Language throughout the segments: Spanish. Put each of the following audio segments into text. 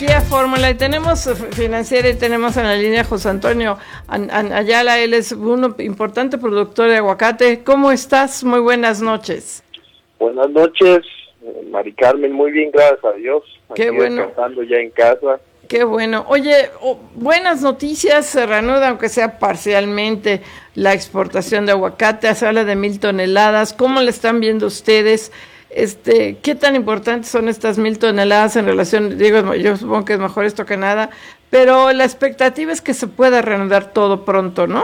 Fórmula y tenemos financiera y tenemos en la línea José Antonio Ayala. Él es un importante productor de aguacate. ¿Cómo estás? Muy buenas noches. Buenas noches, Mari Carmen. Muy bien, gracias a Dios. Qué aquí bueno. Descansando ya en casa. Qué bueno. Oye, buenas noticias, se reanuda, aunque sea parcialmente, la exportación de aguacate. Se habla de 1,000 toneladas. ¿Cómo le están viendo ustedes? ¿Qué tan importantes son estas 1,000 toneladas en relación? Digo, yo supongo que es mejor esto que nada, pero la expectativa es que se pueda reanudar todo pronto, ¿no?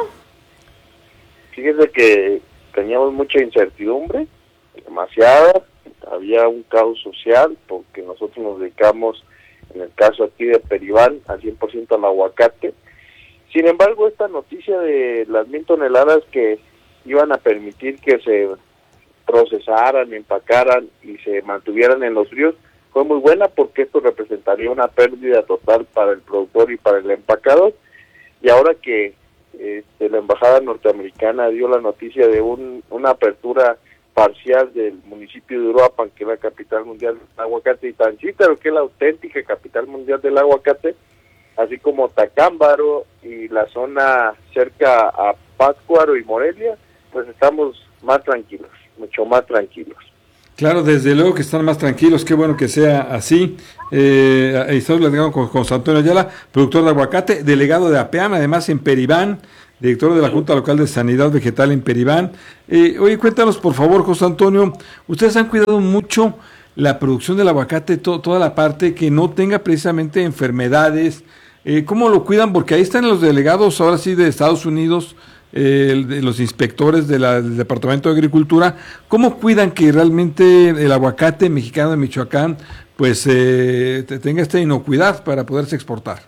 Fíjese que teníamos mucha incertidumbre, demasiada. Había un caos social porque nosotros nos dedicamos, en el caso aquí de Peribán, al 100% al aguacate. Sin embargo, esta noticia de las 1,000 toneladas que iban a permitir que se procesaran, empacaran y se mantuvieran en los fríos fue muy buena, porque esto representaría una pérdida total para el productor y para el empacador. Y ahora que la embajada norteamericana dio la noticia de una apertura parcial del municipio de Uruapan, que es la capital mundial del aguacate, y Tanchítaro, que es la auténtica capital mundial del aguacate, así como Tacámbaro y la zona cerca a Pátzcuaro y Morelia, pues estamos más tranquilos, mucho más tranquilos. Claro, desde luego que están más tranquilos, qué bueno que sea así. Estamos platicando con José Antonio Ayala, productor de aguacate, delegado de APEAM, además en Peribán, director de la Junta Local de Sanidad Vegetal en Peribán. Oye, cuéntanos por favor, José Antonio, ustedes han cuidado mucho la producción del aguacate, toda la parte que no tenga precisamente enfermedades. ¿Cómo lo cuidan? Porque ahí están los delegados, ahora sí, de Estados Unidos, de los inspectores del Departamento de Agricultura. ¿Cómo cuidan que realmente el aguacate mexicano de Michoacán pues tenga esta inocuidad para poderse exportar?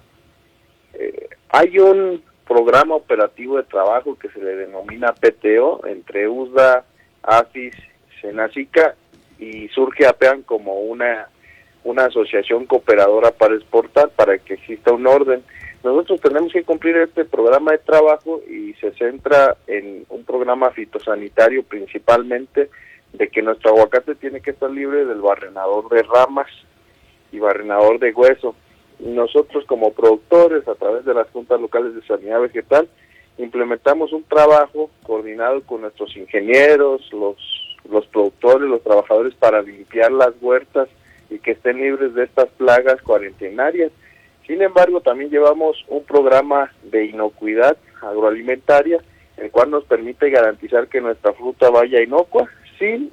Hay un programa operativo de trabajo que se le denomina PTO entre USDA, AFIS, Senacica, y surge APEAN como una asociación cooperadora para exportar, para que exista un orden. Nosotros tenemos que cumplir este programa de trabajo y se centra en un programa fitosanitario principalmente, de que nuestro aguacate tiene que estar libre del barrenador de ramas y barrenador de hueso. Nosotros como productores, a través de las juntas locales de sanidad vegetal, implementamos un trabajo coordinado con nuestros ingenieros, los productores, los trabajadores, para limpiar las huertas y que estén libres de estas plagas cuarentenarias. Sin embargo, también llevamos un programa de inocuidad agroalimentaria, el cual nos permite garantizar que nuestra fruta vaya inocua, sin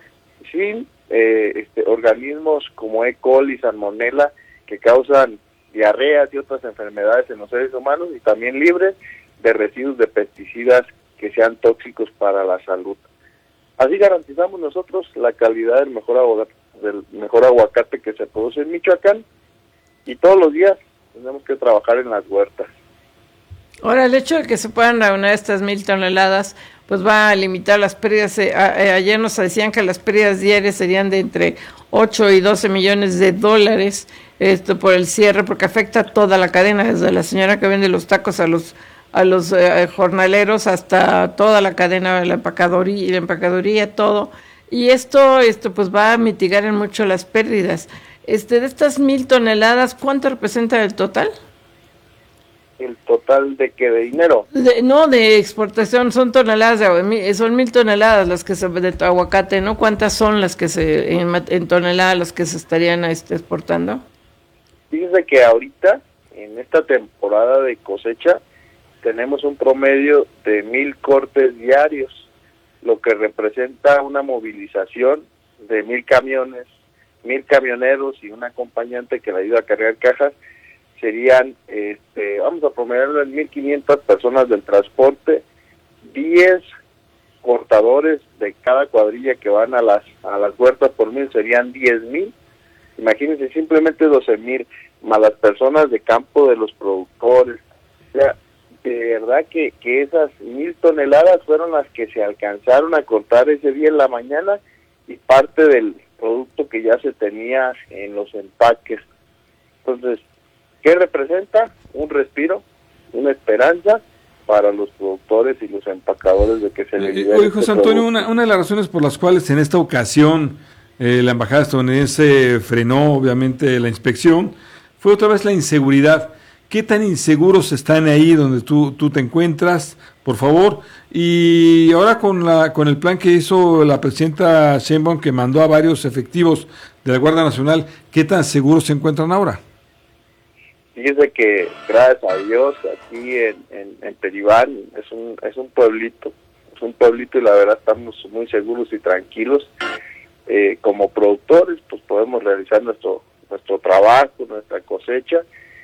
organismos como E. coli, salmonela, que causan diarreas y otras enfermedades en los seres humanos, y también libres de residuos de pesticidas que sean tóxicos para la salud. Así garantizamos nosotros la calidad del mejor aguacate que se produce en Michoacán, y todos los días tenemos que trabajar en las huertas. Ahora, el hecho de que se puedan reunir estas 1,000 toneladas, pues va a limitar las pérdidas. Ayer nos decían que las pérdidas diarias serían de entre 8 y 12 millones de dólares, por el cierre, porque afecta a toda la cadena, desde la señora que vende los tacos a los jornaleros hasta toda la cadena de la empacadoría, todo. Y esto pues va a mitigar en mucho las pérdidas. De estas 1,000 toneladas, ¿cuánto representa el total? ¿El total de qué? ¿De dinero? De exportación, son toneladas, son 1,000 toneladas las que de aguacate, ¿no? ¿Cuántas son las que en toneladas las que se estarían exportando? Fíjense que ahorita, en esta temporada de cosecha, tenemos un promedio de 1,000 cortes diarios, lo que representa una movilización de 1,000 camiones, 1,000 camioneros y un acompañante que le ayuda a cargar cajas. Serían, vamos a promediarlo en 1,500 personas del transporte, 10 cortadores de cada cuadrilla que van a las huertas por 1,000, serían 10,000. Imagínense, simplemente 12,000, más las personas de campo de los productores. O sea, de verdad que esas 1,000 toneladas fueron las que se alcanzaron a cortar ese día en la mañana, y parte del producto que ya se tenía en los empaques. Entonces, ¿qué representa? Un respiro, una esperanza para los productores y los empacadores de que se les libere. Oye, José Antonio, una de las razones por las cuales en esta ocasión la embajada estadounidense frenó obviamente la inspección fue otra vez la inseguridad. ¿Qué tan inseguros están ahí donde tú te encuentras, por favor? Y ahora con el plan que hizo la presidenta Sheinbaum, que mandó a varios efectivos de la Guardia Nacional, ¿qué tan seguros se encuentran ahora? Fíjese que, gracias a Dios, aquí en Peribán es un pueblito y la verdad estamos muy seguros y tranquilos. Como productores, pues podemos realizar nuestro trabajo, nuestra cosecha.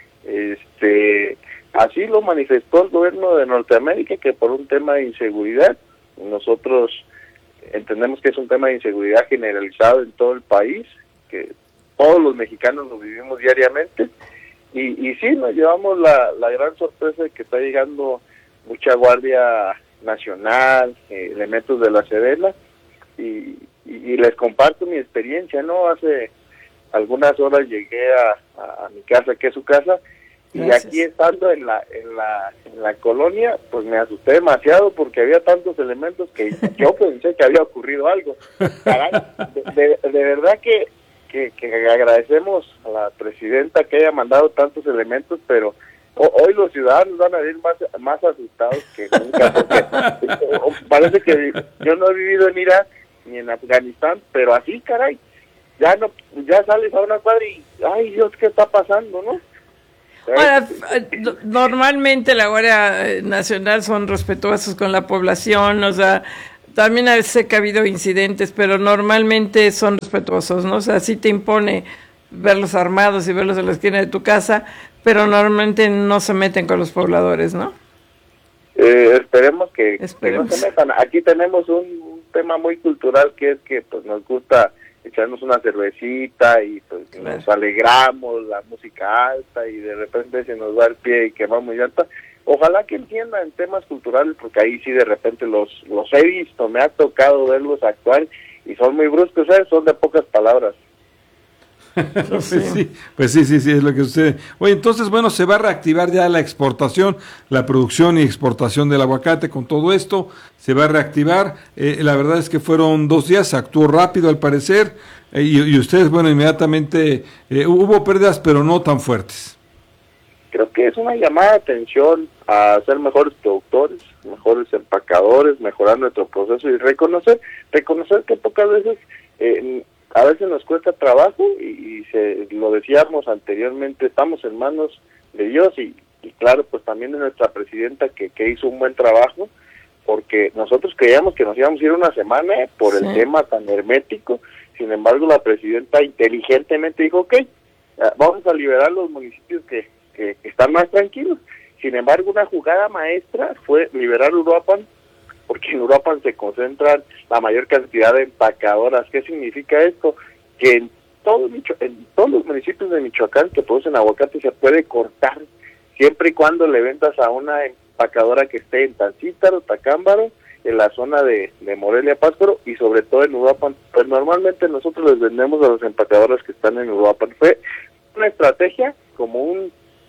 Así lo manifestó el gobierno de Norteamérica, que por un tema de inseguridad, nosotros entendemos que es un tema de inseguridad generalizado en todo el país, que todos los mexicanos lo vivimos diariamente, y sí, nos llevamos la gran sorpresa de que está llegando mucha Guardia Nacional, elementos de la Sedena, y les comparto mi experiencia, ¿no? Hace algunas horas llegué a mi casa, que es su casa. Gracias. Y aquí estando en la colonia, pues me asusté demasiado porque había tantos elementos que yo pensé que había ocurrido algo. Caray, de verdad que agradecemos a la presidenta que haya mandado tantos elementos, pero hoy los ciudadanos van a ir más asustados que nunca, porque parece que yo no he vivido en Irak ni en Afganistán, pero así, caray, ya sales a una cuadra y, ay Dios, ¿qué está pasando, no? Ahora, normalmente la Guardia Nacional son respetuosos con la población, o sea, también a veces sé que ha habido incidentes, pero normalmente son respetuosos, ¿no? O sea, sí te impone verlos armados y verlos en la esquina de tu casa, pero normalmente no se meten con los pobladores, ¿no? Esperemos que no se metan. Aquí tenemos un tema muy cultural, que es que pues nos gusta echarnos una cervecita y pues claro, nos alegramos, la música alta, y de repente se nos va el pie y quemamos llanta. Ojalá que entiendan temas culturales, porque ahí sí de repente los he visto, me ha tocado verlos actuar y son muy bruscos, ¿sabes? Son de pocas palabras. Pues sí, es lo que sucede. Oye, entonces, bueno, se va a reactivar ya la exportación, la producción y exportación del aguacate con todo esto, se va a reactivar. La verdad es que fueron 2 días, se actuó rápido al parecer, y ustedes, bueno, inmediatamente hubo pérdidas, pero no tan fuertes. Creo que es una llamada de atención a ser mejores productores, mejores empacadores, mejorar nuestro proceso y reconocer que pocas veces a veces nos cuesta trabajo, y lo decíamos anteriormente, estamos en manos de Dios y claro, pues también de nuestra presidenta que hizo un buen trabajo, porque nosotros creíamos que nos íbamos a ir una semana por el tema tan hermético. Sin embargo, la presidenta inteligentemente dijo, ok, vamos a liberar los municipios que están más tranquilos. Sin embargo, una jugada maestra fue liberar Uruapan, porque en Uruapan se concentran la mayor cantidad de empacadoras. ¿Qué significa esto? Que en todos los municipios de Michoacán que producen aguacate se puede cortar, siempre y cuando le vendas a una empacadora que esté en Tancítaro, Tacámbaro, en la zona de Morelia, Pátzcuaro, y sobre todo en Uruapan. Pues normalmente nosotros les vendemos a las empacadoras que están en Uruapan. Fue una estrategia como un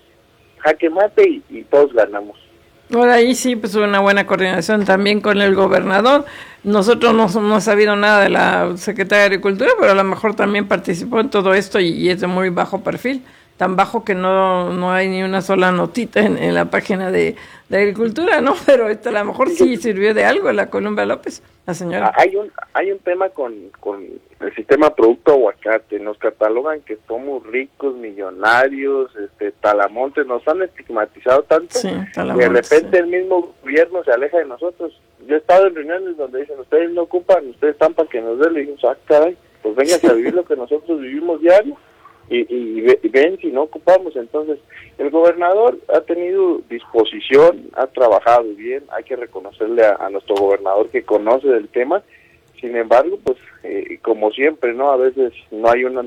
jaque mate y todos ganamos. Por ahí sí, pues una buena coordinación también con el gobernador. Nosotros no hemos sabido nada de la Secretaría de Agricultura, pero a lo mejor también participó en todo esto y es de muy bajo perfil, tan bajo que no hay ni una sola notita en la página de Agricultura, ¿no? Pero a lo mejor sí sirvió de algo la Columbia López, la señora. Hay un tema con el sistema producto aguacate. Nos catalogan que somos ricos, millonarios, talamontes, nos han estigmatizado tanto, sí, que de repente el mismo gobierno se aleja de nosotros. Yo he estado en reuniones donde dicen, ustedes no ocupan, ustedes están para que nos den, le digo, caray, pues vengan a vivir lo que nosotros vivimos diario. Y ven si no ocupamos. Entonces el gobernador ha tenido disposición, ha trabajado bien, hay que reconocerle a nuestro gobernador que conoce del tema. Sin embargo, pues como siempre, no, a veces no hay una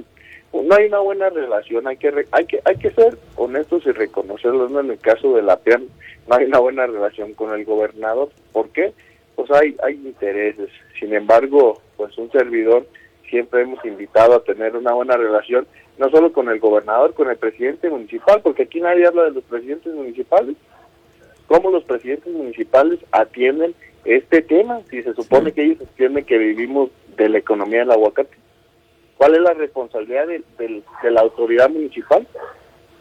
buena relación. Hay que ser honestos y reconocerlo, ¿no? En el caso de la PEAN no hay una buena relación con el gobernador. ¿Por qué? Pues hay intereses. Sin embargo, pues un servidor siempre hemos invitado a tener una buena relación, no solo con el gobernador, con el presidente municipal, porque aquí nadie habla de los presidentes municipales. ¿Cómo los presidentes municipales atienden este tema? Si se supone que ellos entienden que vivimos de la economía del aguacate. ¿Cuál es la responsabilidad de la autoridad municipal?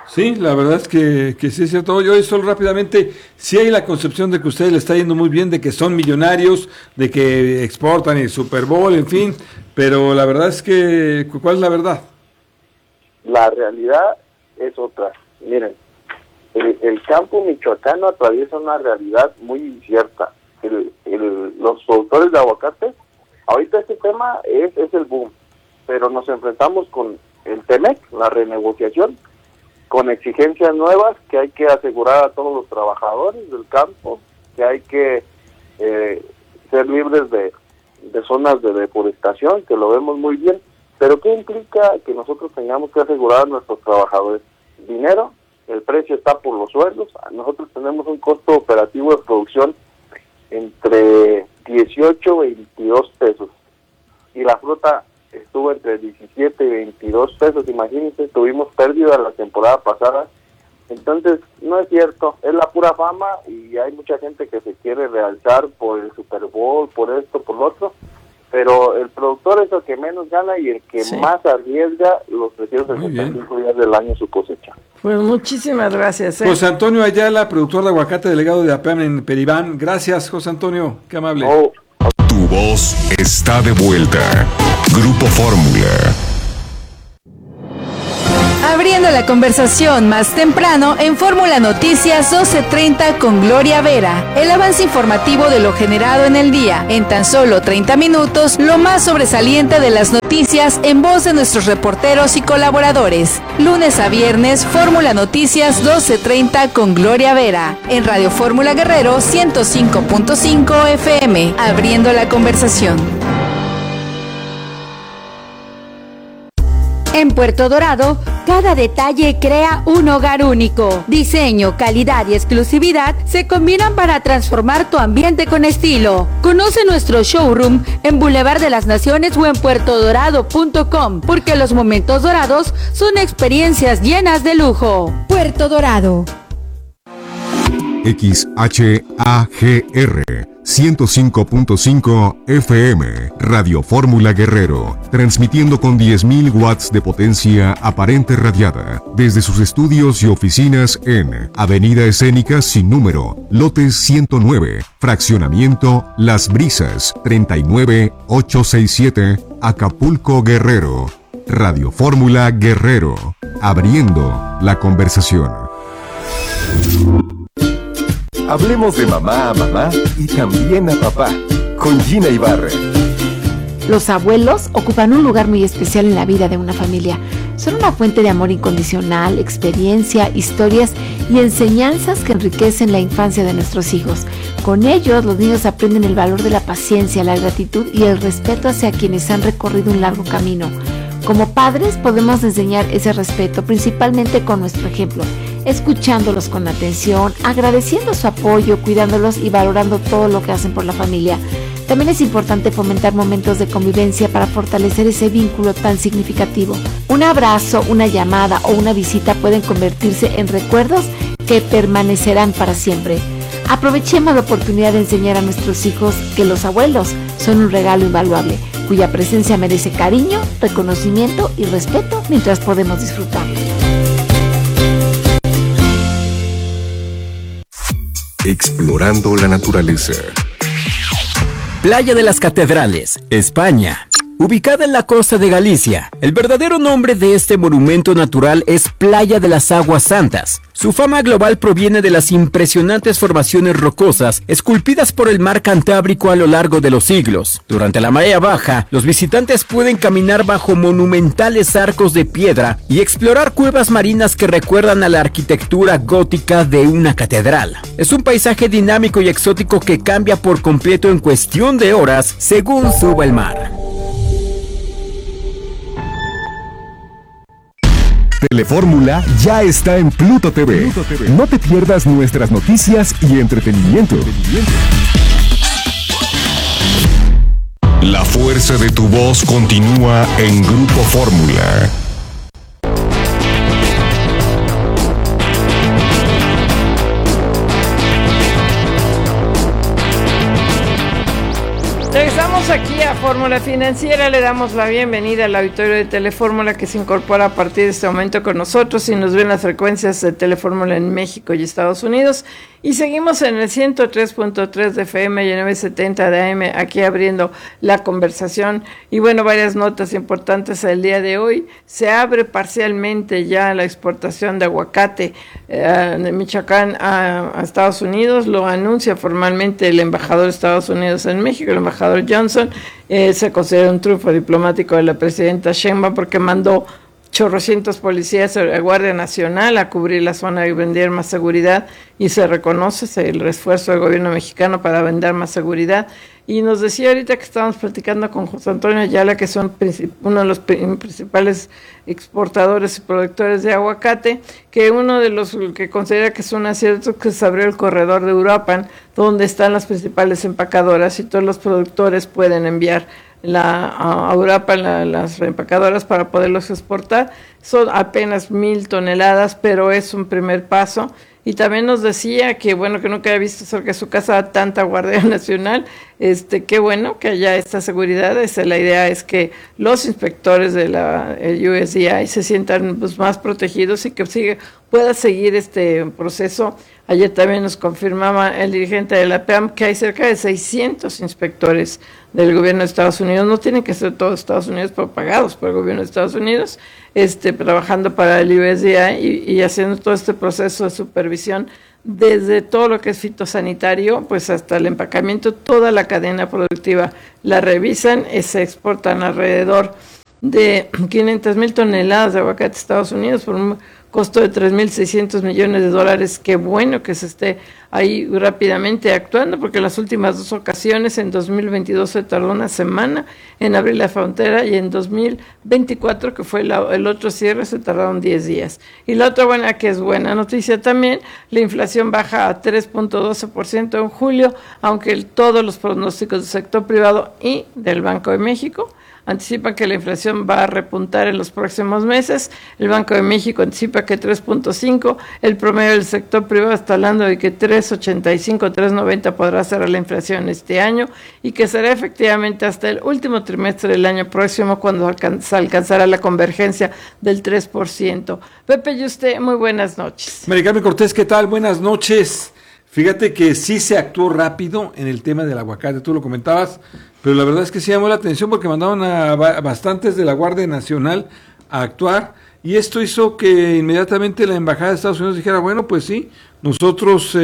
Sí, la verdad es que sí es cierto. Yo solo rápidamente, sí hay la concepción de que a ustedes les está yendo muy bien, de que son millonarios, de que exportan el Super Bowl, en fin, pero la verdad es que, ¿cuál es la verdad? La realidad es otra. Miren, el campo michoacano atraviesa una realidad muy incierta. Los productores de aguacate, ahorita este tema es el boom, pero nos enfrentamos con el TEMEC, la renegociación, con exigencias nuevas que hay que asegurar a todos los trabajadores del campo, que hay que ser libres de zonas de deforestación, que lo vemos muy bien, pero ¿qué implica que nosotros tengamos que asegurar a nuestros trabajadores? Dinero, el precio está por los sueldos, nosotros tenemos un costo operativo de producción entre 18 y 22 pesos, y la fruta estuvo entre 17 y 22 pesos, imagínense, tuvimos pérdida la temporada pasada. Entonces, no es cierto, es la pura fama y hay mucha gente que se quiere realzar por el Super Bowl, por esto, por lo otro, pero el productor es el que menos gana y el que más arriesga los 365 días del año su cosecha. Pues muchísimas gracias. José Antonio Ayala, productor de aguacate, delegado de APEAM en Peribán. Gracias, José Antonio, qué amable. Tu voz está de vuelta. Grupo Fórmula. Abriendo la conversación más temprano en Fórmula Noticias 12:30 con Gloria Vera. El avance informativo de lo generado en el día. En tan solo 30 minutos, lo más sobresaliente de las noticias en voz de nuestros reporteros y colaboradores. Lunes a viernes, Fórmula Noticias 12:30 con Gloria Vera. En Radio Fórmula Guerrero 105.5 FM. Abriendo la conversación. En Puerto Dorado, cada detalle crea un hogar único. Diseño, calidad y exclusividad se combinan para transformar tu ambiente con estilo. Conoce nuestro showroom en Boulevard de las Naciones o en puertodorado.com, porque los momentos dorados son experiencias llenas de lujo. Puerto Dorado. XHAGR 105.5 FM, Radio Fórmula Guerrero, transmitiendo con 10.000 watts de potencia aparente radiada, desde sus estudios y oficinas en Avenida Escénica sin número, lote 109, fraccionamiento Las Brisas, 39867, Acapulco, Guerrero. Radio Fórmula Guerrero, abriendo la conversación. Hablemos de mamá a mamá y también a papá, con Gina Ibarra. Los abuelos ocupan un lugar muy especial en la vida de una familia. Son una fuente de amor incondicional, experiencia, historias y enseñanzas que enriquecen la infancia de nuestros hijos. Con ellos, los niños aprenden el valor de la paciencia, la gratitud y el respeto hacia quienes han recorrido un largo camino. Como padres podemos enseñar ese respeto principalmente con nuestro ejemplo, escuchándolos con atención, agradeciendo su apoyo, cuidándolos y valorando todo lo que hacen por la familia. También es importante fomentar momentos de convivencia para fortalecer ese vínculo tan significativo. Un abrazo, una llamada o una visita pueden convertirse en recuerdos que permanecerán para siempre. Aprovechemos la oportunidad de enseñar a nuestros hijos que los abuelos son un regalo invaluable, cuya presencia merece cariño, reconocimiento y respeto mientras podemos disfrutarlo. Explorando la naturaleza. Playa de las Catedrales, España. Ubicada en la costa de Galicia, el verdadero nombre de este monumento natural es Playa de las Aguas Santas. Su fama global proviene de las impresionantes formaciones rocosas esculpidas por el mar Cantábrico a lo largo de los siglos. Durante la marea baja, los visitantes pueden caminar bajo monumentales arcos de piedra y explorar cuevas marinas que recuerdan a la arquitectura gótica de una catedral. Es un paisaje dinámico y exótico que cambia por completo en cuestión de horas según suba el mar. Telefórmula ya está en Pluto TV. No te pierdas nuestras noticias y entretenimiento. La fuerza de tu voz continúa en Grupo Fórmula. Regresamos aquí a la Fórmula Financiera. Le damos la bienvenida al auditorio de Telefórmula que se incorpora a partir de este momento con nosotros y nos ven las frecuencias de Telefórmula en México y Estados Unidos. Y seguimos en el 103.3 de FM y el 970 de AM, aquí abriendo la conversación. Y bueno, varias notas importantes el día de hoy. Se abre parcialmente ya la exportación de aguacate de Michoacán a Estados Unidos. Lo anuncia formalmente el embajador de Estados Unidos en México, el embajador Johnson. Se considera un triunfo diplomático de la presidenta Sheinbaum porque mandó chorrocientos policías de la Guardia Nacional a cubrir la zona y vender más seguridad, y se reconoce el esfuerzo del gobierno mexicano para vender más seguridad. Y nos decía ahorita que estábamos platicando con José Antonio Ayala, que son uno de los principales exportadores y productores de aguacate, que uno de los que considera que es un acierto es que se abrió el corredor de Uruapan, donde están las principales empacadoras y todos los productores pueden enviar a Europa las reempacadoras para poderlos exportar. Son apenas 1,000 toneladas, pero es un primer paso. Y también nos decía que bueno, que nunca había visto cerca de su casa tanta Guardia Nacional. Qué bueno que haya esta seguridad. La idea es que los inspectores de la USDA se sientan pues más protegidos y que pueda seguir este proceso. Ayer también nos confirmaba el dirigente de la PAM que hay cerca de 600 inspectores del gobierno de Estados Unidos. No tienen que ser todos Estados Unidos, pero pagados por el gobierno de Estados Unidos, trabajando para el USDA y haciendo todo este proceso de supervisión desde todo lo que es fitosanitario, pues hasta el empacamiento, toda la cadena productiva la revisan y se exportan alrededor de 500,000 toneladas de aguacate a Estados Unidos por un costo de $3,600 millones. Qué bueno que se esté ahí rápidamente actuando, porque las últimas dos ocasiones, en 2022 se tardó una semana en abrir la frontera, y en 2024, que fue el otro cierre, se tardaron 10 días. Y la otra buena, que es buena noticia también, la inflación baja a 3.12% en julio, aunque todos los pronósticos del sector privado y del Banco de México anticipan que la inflación va a repuntar en los próximos meses. El Banco de México anticipa que 3.5, el promedio del sector privado está hablando de que 3.85, 3.90 podrá ser la inflación este año, y que será efectivamente hasta el último trimestre del año próximo cuando se alcanzará la convergencia del 3%. Pepe y usted, muy buenas noches. María Carmen Cortés, ¿qué tal? Buenas noches. Fíjate que sí se actuó rápido en el tema del aguacate, tú lo comentabas, pero la verdad es que sí llamó la atención porque mandaron a bastantes de la Guardia Nacional a actuar, y esto hizo que inmediatamente la Embajada de Estados Unidos dijera, bueno, pues sí, nosotros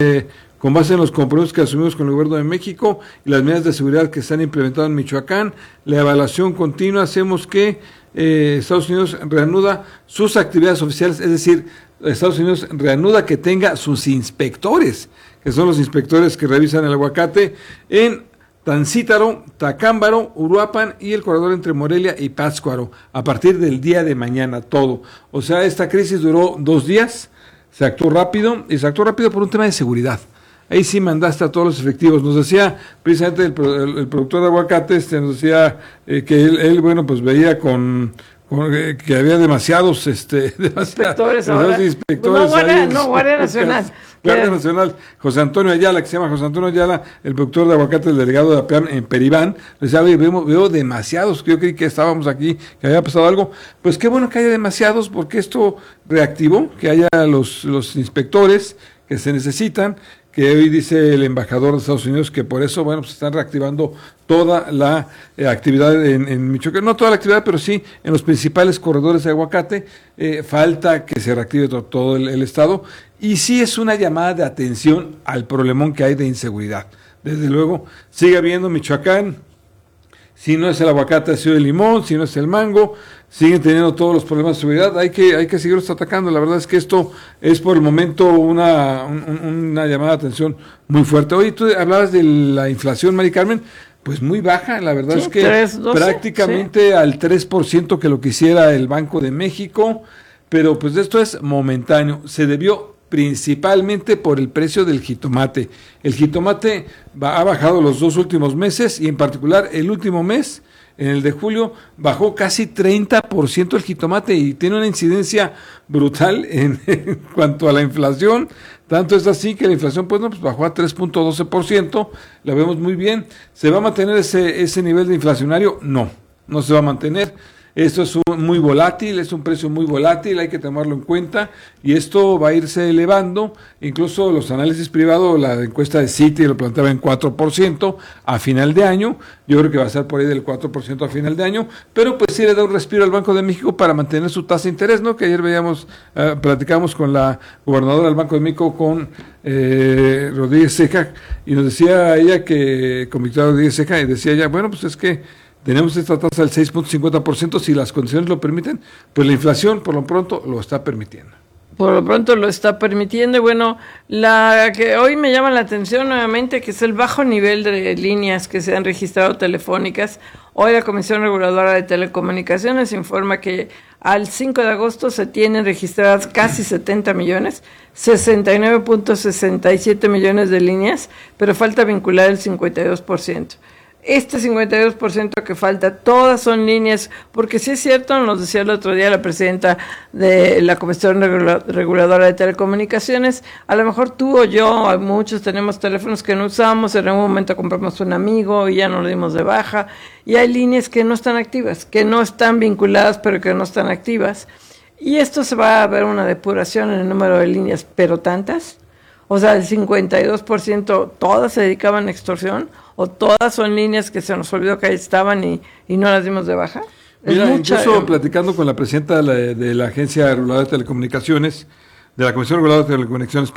con base en los compromisos que asumimos con el gobierno de México y las medidas de seguridad que están implementadas en Michoacán, la evaluación continua, hacemos que Estados Unidos reanuda sus actividades oficiales, es decir, Estados Unidos reanuda que tenga sus inspectores, que son los inspectores que revisan el aguacate en Tancítaro, Tacámbaro, Uruapan y el corredor entre Morelia y Pátzcuaro, a partir del día de mañana todo. O sea, esta crisis duró 2 días, se actuó rápido, y se actuó rápido por un tema de seguridad. Ahí sí mandaste a todos los efectivos. Nos decía precisamente el productor de aguacate, nos decía que él, bueno, pues veía que había demasiados inspectores ahora. Guardia Nacional. Guardia Nacional, José Antonio Ayala, que se llama José Antonio Ayala, el productor de aguacate, el delegado de APEAM en Peribán, decía, veo demasiados, yo creí que estábamos aquí, que había pasado algo. Pues qué bueno que haya demasiados, porque esto reactivó, que haya los inspectores que se necesitan, que hoy dice el embajador de Estados Unidos que por eso, bueno, pues están reactivando toda la actividad en Michoacán, no toda la actividad, pero sí en los principales corredores de aguacate. Falta que se reactive todo el estado, y sí es una llamada de atención al problemón que hay de inseguridad. Desde luego, sigue habiendo Michoacán, si no es el aguacate, ha sido el limón, si no es el mango, siguen teniendo todos los problemas de seguridad, hay que seguirlos atacando. La verdad es que esto es por el momento una llamada de atención muy fuerte. Hoy tú hablabas de la inflación, Mari Carmen, pues muy baja, la verdad, sí, es que 3.12, prácticamente sí, al 3% que lo quisiera el Banco de México, pero pues esto es momentáneo, se debió principalmente por el precio del jitomate. El jitomate ha bajado los 2 últimos meses, y en particular el último mes en el de julio bajó casi 30% el jitomate y tiene una incidencia brutal en cuanto a la inflación. Tanto es así que la inflación pues bajó a 3.12%, la vemos muy bien. ¿Se va a mantener ese nivel de inflacionario? No se va a mantener. Esto es muy volátil, es un precio muy volátil, hay que tomarlo en cuenta y esto va a irse elevando. Incluso los análisis privados, la encuesta de Citi lo planteaba en 4% a final de año. Yo creo que va a ser por ahí del 4% a final de año, pero pues sí le da un respiro al Banco de México para mantener su tasa de interés, ¿no? Que ayer platicamos con la gobernadora del Banco de México, con Rodríguez Ceja, y nos decía ella con Victoria Rodríguez Ceja, y decía ella, bueno, pues es que tenemos esta tasa del 6.50%, si las condiciones lo permiten, pues la inflación por lo pronto lo está permitiendo. Por lo pronto lo está permitiendo. Bueno, la que hoy me llama la atención nuevamente, que es el bajo nivel de líneas que se han registrado telefónicas. Hoy la Comisión Reguladora de Telecomunicaciones informa que al 5 de agosto se tienen registradas casi 70 millones, 69.67 millones de líneas, pero falta vincular el 52%. Este 52% que falta, todas son líneas, porque sí es cierto, nos decía el otro día la presidenta de la Comisión Reguladora de Telecomunicaciones, a lo mejor tú o yo, muchos tenemos teléfonos que no usamos, en algún momento compramos un amigo y ya no lo dimos de baja, y hay líneas que no están activas, que no están vinculadas, pero que no están activas, y esto se va a ver una depuración en el número de líneas, pero tantas, o sea, el 52% todas se dedicaban a extorsión, o todas son líneas que se nos olvidó que ahí estaban y no las dimos de baja. Mira, incluso platicando con la presidenta de la Agencia Reguladora de Telecomunicaciones, de la Comisión Reguladora de Telecomunicaciones,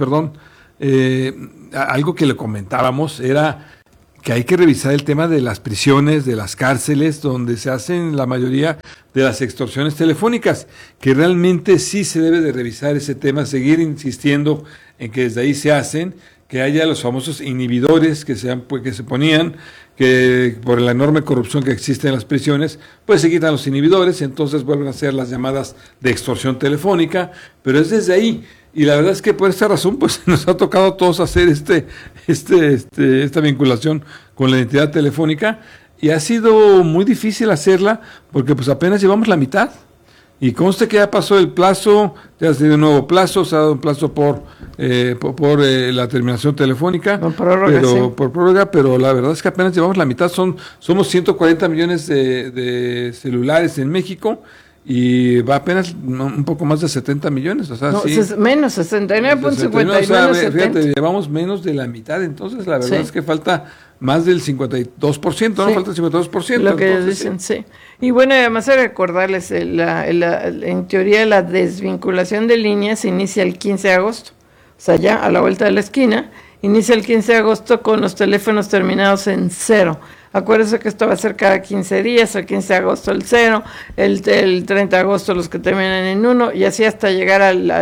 algo que le comentábamos era que hay que revisar el tema de las prisiones, de las cárceles, donde se hacen la mayoría de las extorsiones telefónicas, que realmente sí se debe de revisar ese tema, seguir insistiendo en que desde ahí se hacen, que haya los famosos inhibidores que se ponían, que por la enorme corrupción que existe en las prisiones, pues se quitan los inhibidores, entonces vuelven a hacer las llamadas de extorsión telefónica, pero es desde ahí. Y la verdad es que por esta razón pues nos ha tocado a todos hacer esta vinculación con la identidad telefónica, y ha sido muy difícil hacerla porque pues apenas llevamos la mitad. Y conste que ya pasó el plazo, ya se dio un nuevo plazo, se ha dado un plazo por la terminación telefónica, por prórroga, pero la verdad es que apenas llevamos la mitad, somos 140 millones de celulares en México, y va apenas un poco más de 70 millones, o sea, no, sí, menos 69.59, o sea, fíjate, llevamos menos de la mitad, entonces la verdad es que falta más del 52%, ¿no? Falta el 52%. Lo que ellos dicen, sí. Y bueno, además hay que recordarles, en teoría la desvinculación de líneas inicia el 15 de agosto, o sea, ya a la vuelta de la esquina, inicia el 15 de agosto con los teléfonos terminados en 0. Acuérdense que esto va a ser cada 15 días, el 15 de agosto el 0, el 30 de agosto los que terminan en 1, y así hasta llegar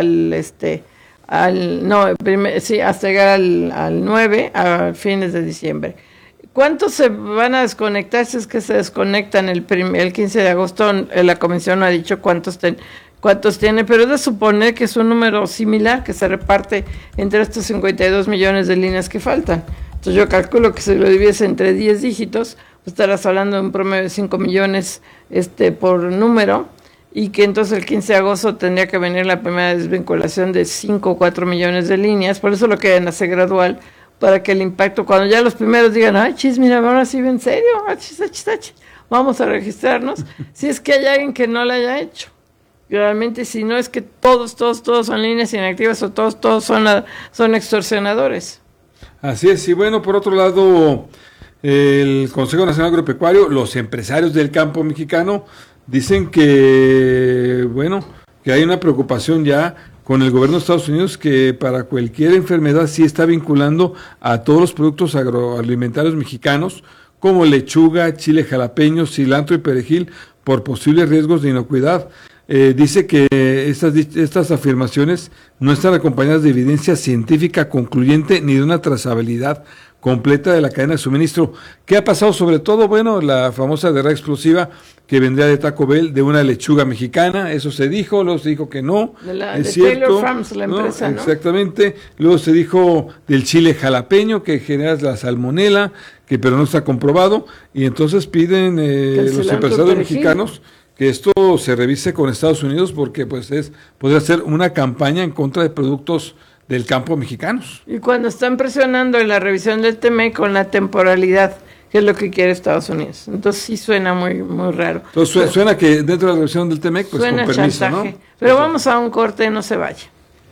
hasta llegar al 9, a fines de diciembre. ¿Cuántos se van a desconectar? Si es que se desconectan el 15 de agosto, la comisión no ha dicho cuántos tiene, pero es de suponer que es un número similar que se reparte entre estos 52 millones de líneas que faltan. Entonces yo calculo que si lo divides entre 10 dígitos, pues estarás hablando de un promedio de 5 millones por número, y que entonces el 15 de agosto tendría que venir la primera desvinculación de 5 o 4 millones de líneas. Por eso lo quieren hacer gradual, para que el impacto, cuando ya los primeros digan, ay, chis, mira, ahora sí, en serio, vamos a registrarnos, si es que hay alguien que no lo haya hecho. Realmente, si no es que todos son líneas inactivas, o todos son extorsionadores. Así es. Y bueno, por otro lado, el Consejo Nacional Agropecuario, los empresarios del campo mexicano dicen que hay una preocupación ya con el gobierno de Estados Unidos, que para cualquier enfermedad sí está vinculando a todos los productos agroalimentarios mexicanos, como lechuga, chile jalapeño, cilantro y perejil, por posibles riesgos de inocuidad. Dice que estas afirmaciones no están acompañadas de evidencia científica concluyente ni de una trazabilidad completa de la cadena de suministro. ¿Qué ha pasado? Sobre todo, la famosa guerra explosiva que vendría de Taco Bell, de una lechuga mexicana, eso se dijo, luego se dijo que no, de Taylor Farms, la empresa, ¿no? Exactamente, luego se dijo del chile jalapeño, que genera la salmonela, pero no está comprobado, y entonces piden los empresarios mexicanos que esto se revise con Estados Unidos, porque pues podría ser una campaña en contra de productos del campo mexicanos. Y cuando están presionando en la revisión del TMEC con la temporalidad, que es lo que quiere Estados Unidos. Entonces sí suena muy raro. Entonces suena que dentro de la revisión del TMEC, pues suena con permiso, chantaje, ¿no? Pero vamos a un corte, no se vaya.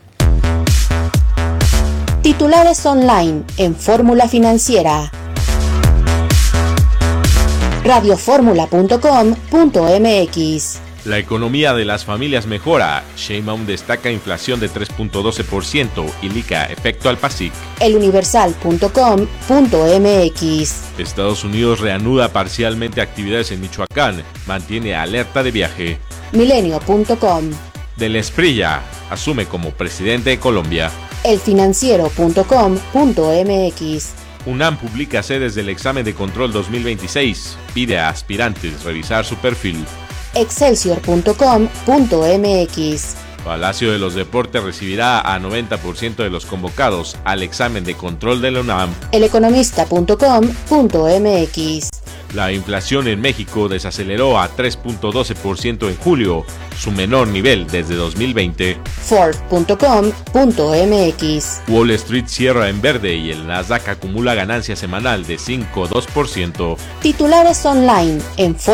Titulares online en Fórmula Financiera. radioformula.com.mx. La economía de las familias mejora. Sheinbaum destaca inflación de 3.12% y LICA efecto al PASIC. eluniversal.com.mx. Estados Unidos reanuda parcialmente actividades en Michoacán. Mantiene alerta de viaje. Milenio.com. Del Esprilla asume como presidente de Colombia. elfinanciero.com.mx. UNAM publica sedes del examen de control 2026. Pide a aspirantes revisar su perfil. Excelsior.com.mx. Palacio de los Deportes recibirá a 90% de los convocados al examen de control de la UNAM. Eleconomista.com.mx. La inflación en México desaceleró a 3.12% en julio, su menor nivel desde 2020. Forbes.com.mx. Wall Street cierra en verde y el Nasdaq acumula ganancia semanal de 5.2%. Titulares online en